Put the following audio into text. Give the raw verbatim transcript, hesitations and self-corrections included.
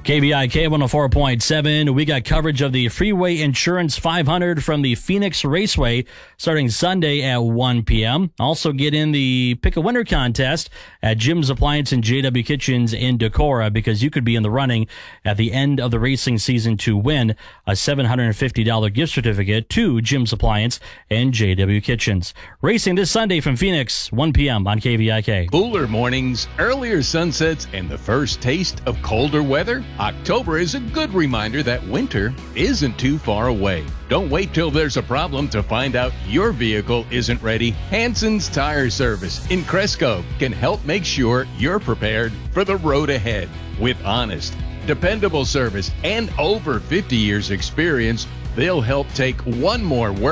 K V I K one oh four point seven. We got coverage of the Freeway Insurance five hundred from the Phoenix Raceway starting Sunday at one p.m. Also get in the Pick a Winner contest at Jim's Appliance and J W Kitchens in Decorah, because you could be in the running at the end of the racing season to win a seven hundred fifty dollars gift certificate to Jim's Appliance and J W Kitchens. Racing this Sunday from Phoenix, one p.m. on K V I K. Cooler mornings, earlier sunsets, and the first taste of colder weather? October is a good reminder that winter isn't too far away. Don't wait till there's a problem to find out your vehicle isn't ready. Hanson's Tire Service in Cresco can help make sure you're prepared for the road ahead. With honest, dependable service and over fifty years experience, they'll help take one more work